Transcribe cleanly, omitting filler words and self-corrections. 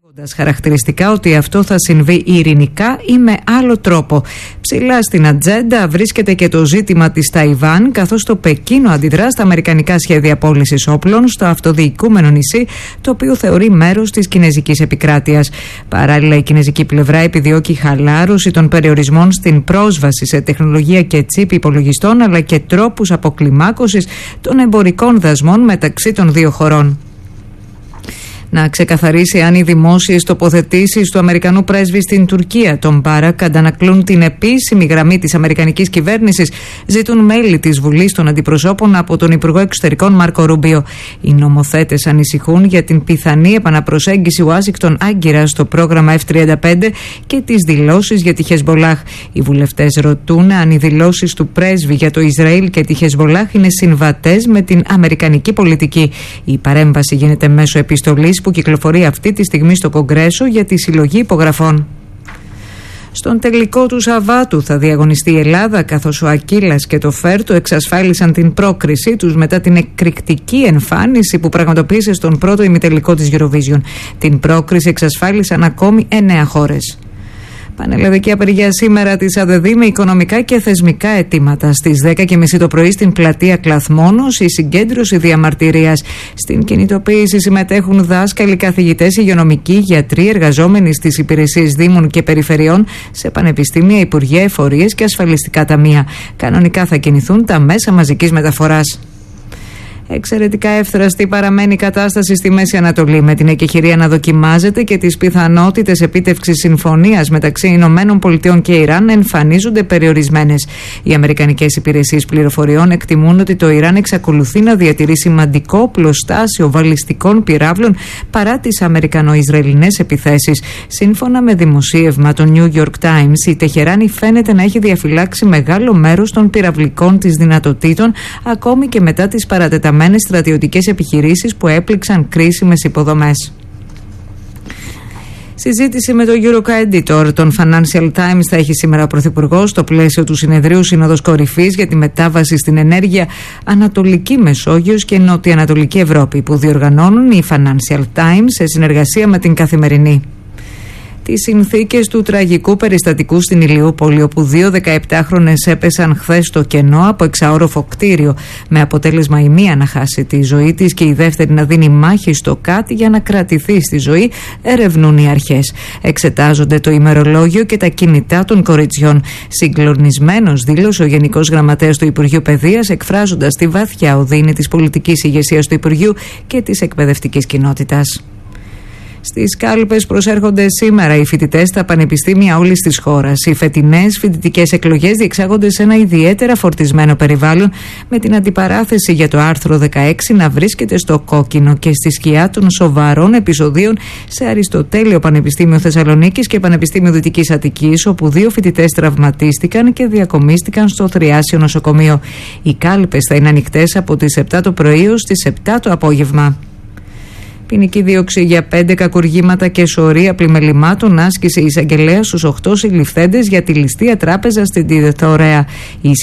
Χαρακτηριστικά ότι αυτό θα συμβεί ειρηνικά ή με άλλο τρόπο. Ψηλά στην ατζέντα βρίσκεται και το ζήτημα της Ταϊβάν, καθώς το Πεκίνο αντιδρά στα αμερικανικά σχέδια πώλησης όπλων στο αυτοδιοικούμενο νησί, το οποίο θεωρεί μέρος της κινέζικης επικράτειας. Παράλληλα, η κινέζικη πλευρά επιδιώκει χαλάρωση των περιορισμών στην πρόσβαση σε τεχνολογία και τσίπ υπολογιστών, αλλά και τρόπους αποκλιμάκωσης των εμπορικών δασμών μεταξύ των δύο χωρών. Να ξεκαθαρίσει αν οι δημόσιες τοποθετήσεις του Αμερικανού πρέσβη στην Τουρκία, τον Μπάρακ, αντανακλούν την επίσημη γραμμή της αμερικανικής κυβέρνησης, ζητούν μέλη της Βουλής των Αντιπροσώπων από τον Υπουργό Εξωτερικών Μάρκο Ρούμπιο. Οι νομοθέτες ανησυχούν για την πιθανή επαναπροσέγγιση Ουάσιγκτον-Άγκυρα στο πρόγραμμα F-35 και τις δηλώσεις για τη Χεσμολάχ. Οι βουλευτές ρωτούν αν οι δηλώσεις του πρέσβη για το Ισραήλ και τη Χεσμολάχ είναι συμβατές με την αμερικανική πολιτική. Η παρέμβαση γίνεται μέσω επιστολής που κυκλοφορεί αυτή τη στιγμή στο Κογκρέσο για τη συλλογή υπογραφών. Στον τελικό του Σαββάτου θα διαγωνιστεί η Ελλάδα, καθώς ο Ακύλας και το Φέρτο εξασφάλισαν την πρόκρισή τους μετά την εκρηκτική εμφάνιση που πραγματοποίησε στον πρώτο ημιτελικό της Eurovision. Την πρόκριση εξασφάλισαν ακόμη 9 χώρες. Πανελλαδική απεργία σήμερα της ΑΔΔ με οικονομικά και θεσμικά αιτήματα. Στις 10:30 το πρωί στην πλατεία Κλαθμόνος η συγκέντρωση διαμαρτυρίας. Στην κινητοποίηση συμμετέχουν δάσκαλοι, καθηγητές, υγειονομικοί, γιατροί, εργαζόμενοι στις υπηρεσίες δήμων και περιφερειών, σε πανεπιστήμια, υπουργεία, εφορίες και ασφαλιστικά ταμεία. Κανονικά θα κινηθούν τα μέσα μαζικής μεταφοράς. Εξαιρετικά εύθραστη παραμένει η κατάσταση στη Μέση Ανατολή, με την εκεχηρία να δοκιμάζεται και τις πιθανότητες επίτευξης συμφωνίας μεταξύ Ηνωμένων Πολιτειών και Ιράν εμφανίζονται περιορισμένες. Οι αμερικανικές υπηρεσίες πληροφοριών εκτιμούν ότι το Ιράν εξακολουθεί να διατηρεί σημαντικό πλωστάσιο βαλιστικών πυράβλων παρά τις αμερικανο-ισραηλινές επιθέσεις. Σύμφωνα με δημοσίευμα των New York Times, η Τεχεράνη φαίνεται να έχει διαφυλάξει μεγάλο μέρος των πυραυλικών της δυνατοτήτων, ακόμη και μετά τις παρατεταμένες στρατιωτικές επιχειρήσεις που έπληξαν κρίσιμες υποδομές. Συζήτηση με το Euroca-Editor των Financial Times θα έχει σήμερα ο Πρωθυπουργός στο πλαίσιο του συνεδρίου Σύνοδος Κορυφής για τη μετάβαση στην ενέργεια Ανατολική Μεσόγειος και Νότια-Ανατολική Ευρώπη, που διοργανώνουν οι Financial Times σε συνεργασία με την Καθημερινή. Τις συνθήκες του τραγικού περιστατικού στην Ηλιούπολη, όπου 2 17χρονες έπεσαν χθες στο κενό από εξαόροφο κτίριο, με αποτέλεσμα η μία να χάσει τη ζωή της και η δεύτερη να δίνει μάχη στο κάτι για να κρατηθεί στη ζωή, ερευνούν οι αρχές. Εξετάζονται το ημερολόγιο και τα κινητά των κοριτσιών. Συγκλονισμένος δήλωσε ο Γενικός Γραμματέας του Υπουργείου Παιδείας, εκφράζοντας τη βαθιά οδύνη της πολιτικής ηγεσίας του Υπουργείου και της εκπαιδευτικής κοινότητας. Στις κάλπες προσέρχονται σήμερα οι φοιτητές στα πανεπιστήμια όλης της χώρας. Οι φετινές φοιτητικές εκλογές διεξάγονται σε ένα ιδιαίτερα φορτισμένο περιβάλλον, με την αντιπαράθεση για το άρθρο 16 να βρίσκεται στο κόκκινο και στη σκιά των σοβαρών επεισοδίων σε Αριστοτέλειο Πανεπιστήμιο Θεσσαλονίκης και Πανεπιστήμιο Δυτικής Αττικής, όπου 2 φοιτητές τραυματίστηκαν και διακομίστηκαν στο Θριάσιο Νοσοκομείο. Οι κάλπες θα είναι ανοιχτές από τις 7 το πρωί ως τις 7 το απόγευμα. Ποινική δίωξη για 5 κακουργήματα και σωρία πλημελημάτων άσκησε η εισαγγελέα στους 8 συλληφθέντες για τη ληστεία τράπεζα στην Τιδεθωρέα.